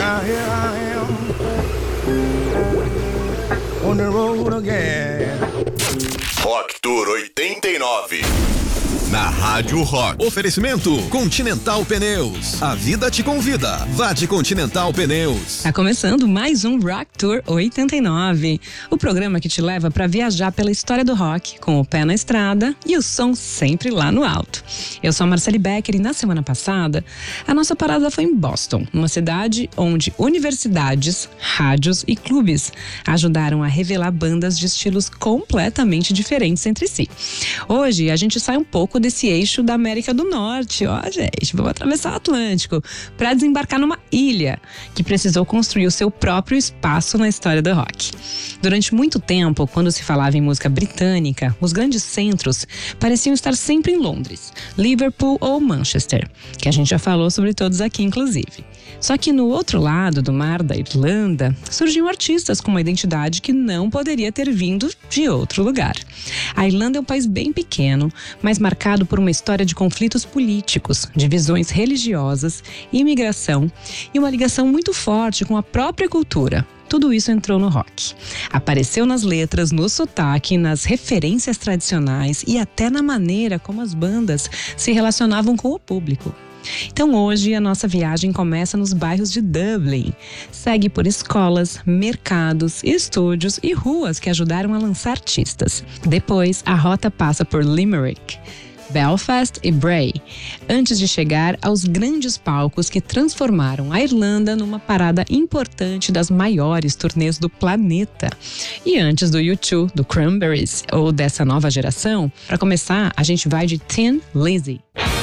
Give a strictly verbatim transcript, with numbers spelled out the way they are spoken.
now here I am on the road again. Rock Tour oitenta e nove. Na Rádio Rock. Oferecimento Continental Pneus. A vida te convida. Vá de Continental Pneus. Tá começando mais um Rock Tour oitenta e nove. O programa que te leva para viajar pela história do rock, com o pé na estrada e o som sempre lá no alto. Eu sou a Marcele Becker e na semana passada, a nossa parada foi em Boston, uma cidade onde universidades, rádios e clubes ajudaram a revelar bandas de estilos completamente diferentes entre si. Hoje a gente sai um pouco desse eixo da América do Norte, ó gente, vamos atravessar o Atlântico para desembarcar numa ilha que precisou construir o seu próprio espaço na história do rock. Durante muito tempo, quando se falava em música britânica, os grandes centros pareciam estar sempre em Londres, Liverpool ou Manchester, que a gente já falou sobre todos aqui inclusive. Só que no outro lado do mar da Irlanda, surgiam artistas com uma identidade que não poderia ter vindo de outro lugar. A Irlanda é um país bem pequeno, mas marcado por uma história de conflitos políticos, divisões religiosas, imigração e uma ligação muito forte com a própria cultura. Tudo isso entrou no rock. Apareceu nas letras, no sotaque, nas referências tradicionais e até na maneira como as bandas se relacionavam com o público. Então hoje a nossa viagem começa nos bairros de Dublin. Segue por escolas, mercados, estúdios e ruas que ajudaram a lançar artistas. Depois a rota passa por Limerick, Belfast e Bray, antes de chegar aos grandes palcos que transformaram a Irlanda numa parada importante das maiores turnês do planeta. E antes do U dois, do Cranberries ou dessa nova geração, para começar, a gente vai de Thin Lizzy.